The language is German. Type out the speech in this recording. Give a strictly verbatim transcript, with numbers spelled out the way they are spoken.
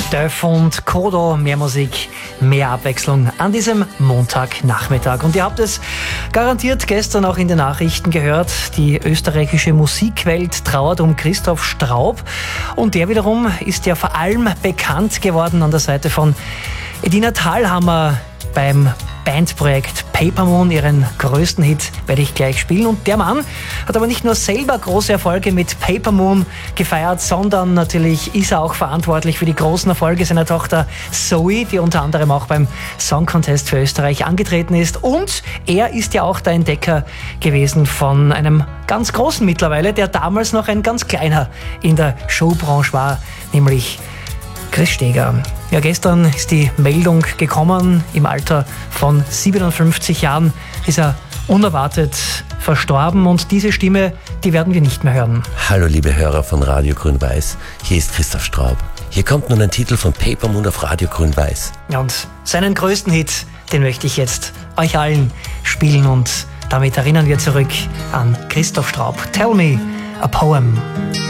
Döff und Kodo, mehr Musik, mehr Abwechslung an diesem Montagnachmittag. Und ihr habt es garantiert gestern auch in den Nachrichten gehört, die österreichische Musikwelt trauert um Christoph Straub. Und der wiederum ist ja vor allem bekannt geworden an der Seite von Edina Thalhammer beim Bandprojekt Paper Moon. Ihren größten Hit werde ich gleich spielen. Und der Mann hat aber nicht nur selber große Erfolge mit Paper Moon gefeiert, sondern natürlich ist er auch verantwortlich für die großen Erfolge seiner Tochter Zoe, die unter anderem auch beim Song Contest für Österreich angetreten ist. Und er ist ja auch der Entdecker gewesen von einem ganz großen mittlerweile, der damals noch ein ganz kleiner in der Showbranche war, nämlich Chris Steger. Ja, gestern ist die Meldung gekommen, im Alter von siebenundfünfzig Jahren ist er unerwartet verstorben und diese Stimme, die werden wir nicht mehr hören. Hallo liebe Hörer von Radio Grün-Weiß, hier ist Christoph Straub. Hier kommt nun ein Titel von Paper Moon auf Radio Grün-Weiß. Ja, und seinen größten Hit, den möchte ich jetzt euch allen spielen und damit erinnern wir zurück an Christoph Straub. Tell me a poem.